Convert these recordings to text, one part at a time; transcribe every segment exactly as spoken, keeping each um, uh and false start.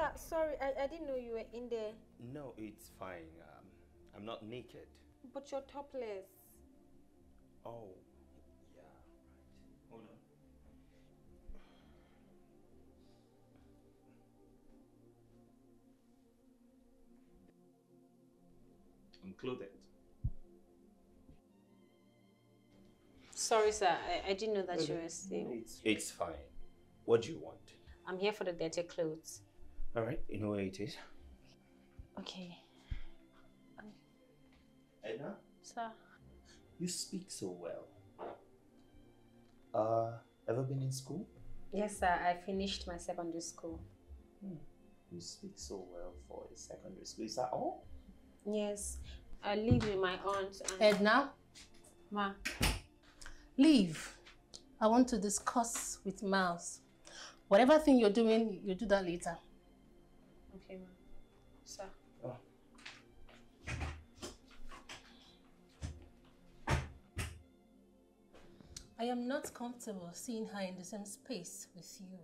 Sir, sorry, I, I didn't know you were in there. No, it's fine. Um, I'm not naked. But you're topless. Oh, yeah, right. Hold on. I'm clothed. Sorry, sir. I, I didn't know that Okay. you were still. It's, it's fine. What do you want? I'm here for the dirty clothes. All right, you know where it is? Okay. Um, Edna? sir. You speak so well. Uh, ever been in school? Yes, sir. I finished my secondary school. Hmm. You speak so well for a secondary school. Is that all? Yes. I live with my aunt and... Edna? Ma. Leave. I want to discuss with Miles. Whatever thing you're doing, you do that later. Okay, ma. Sir. Oh. I am not comfortable seeing her in the same space with you.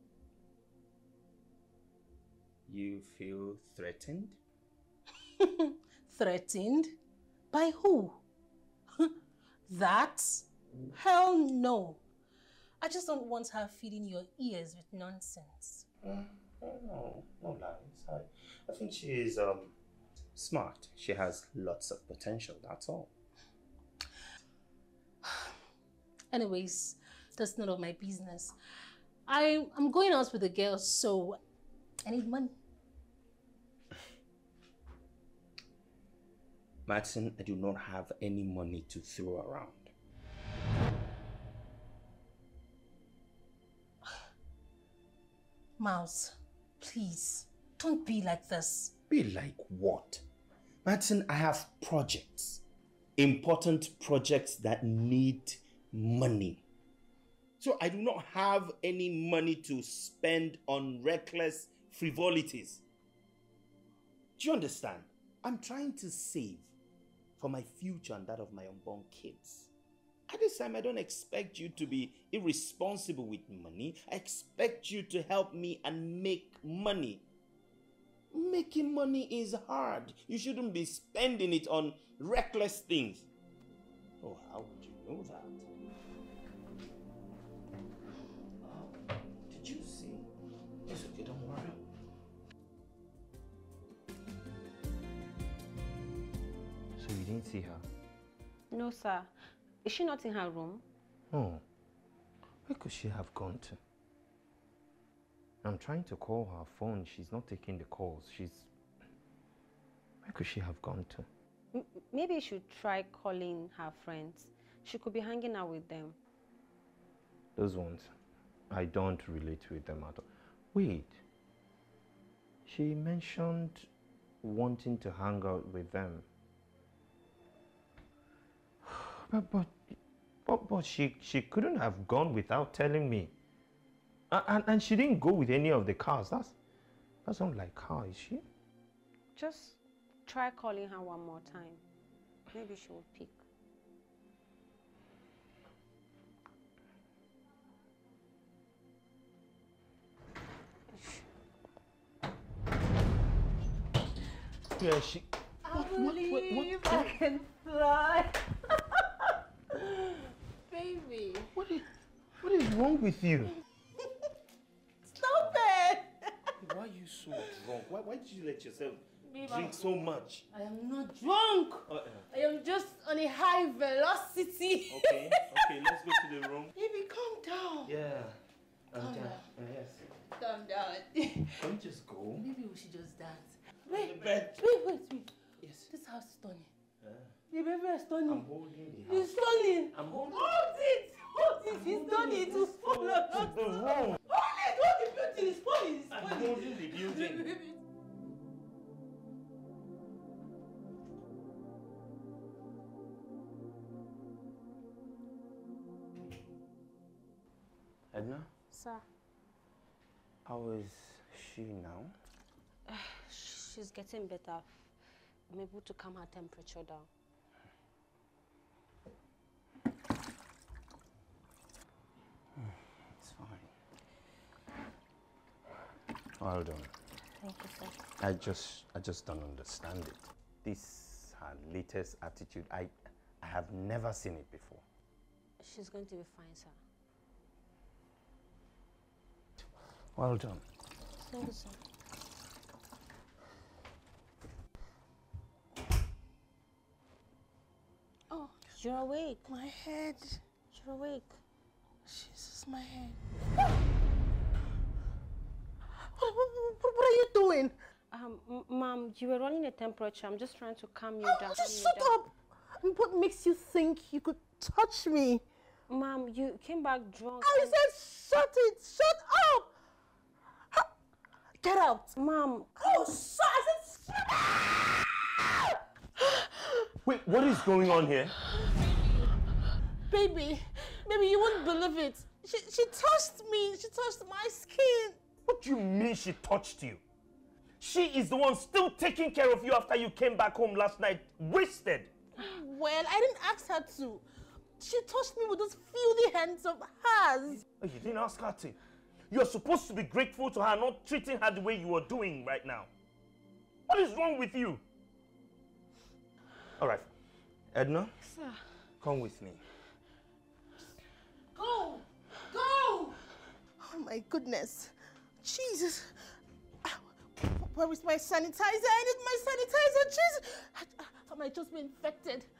You feel threatened? Threatened? By who? That? Hell no. I just don't want her filling your ears with nonsense. Uh, no, no lies. I, I think she is um, smart. She has lots of potential, that's all. Anyways, that's none of my business. I, I'm going out with the girls, so I need money. Martin, I do not have any money to throw around. Mouse, please, don't be like this. Be like what? Martin, I have projects. Important projects that need money. So I do not have any money to spend on reckless frivolities. Do you understand? I'm trying to save for my future and that of my unborn kids. At this time, I don't expect you to be irresponsible with money. I expect you to help me and make money. Making money is hard. You shouldn't be spending it on reckless things. Oh, how would you know that? Oh, did you see? It's okay, don't worry. So you didn't see her? No, sir. Is she not in her room? Oh, where could she have gone to? I'm trying to call her phone. She's not taking the calls. She's... Where could she have gone to? M maybe you should try calling her friends. She could be hanging out with them. Those ones, I don't relate with them at all. Wait, she mentioned wanting to hang out with them. But, but, but, but she, she couldn't have gone without telling me. And, and she didn't go with any of the cars. That's, that's not like her, is she? Just try calling her one more time. Maybe she will pick. Yeah, she... I what, believe what, what, what, I can fly. Baby. What is, what is wrong with you? Stop it! Why are you so drunk? Why, why did you let yourself Baby, drink so much? I am not drunk. Uh-uh. I am just on a high velocity. Okay, okay, let's go to the room. Baby, calm down. Yeah. Calm Um, down. uh, yes. Calm down. Can we just go? Maybe we should just dance. Wait, the bed. Wait, wait, wait. Yes. This house is stunning. Uh, The baby is stunning. I'm holding the house. It's stunning. I'm holding Hold it. Hold it. It's stunning. It will fall on the us. room. Hold it. Hold the building. It's falling. It's I'm falling. holding the building. Edna? Sir. How is she now? She's getting better. I'm able to calm her temperature down. It's fine. Well done. Thank you, sir. I just, I just don't understand it. This her latest attitude, I, I have never seen it before. She's going to be fine, sir. Well done. Thank you, sir. Oh, you're awake. My head. You're awake. Jesus, my head. What, what, what, what are you doing? Um, m- Mom, you were running a temperature. I'm just trying to calm you Oh, down. just calm shut you down. up. And what makes you think you could touch me? Mom, you came back drunk. I and- said shut it. Shut up. Ha- Get out. Mom, Oh, shut. I said shut up. Wait, what is going on here? Baby, baby, you won't believe it. She, she touched me. She touched my skin. What do you mean she touched you? She is the one still taking care of you after you came back home last night, wasted. Well, I didn't ask her to. She touched me with those filthy hands of hers. Oh, you didn't ask her to. You're supposed to be grateful to her, not treating her the way you are doing right now. What is wrong with you? All right, Edna, sir. come with me. Go! Go! Oh my goodness. Jesus. Ah, Where is my sanitizer? I need my sanitizer. Jesus. I, I might just be infected.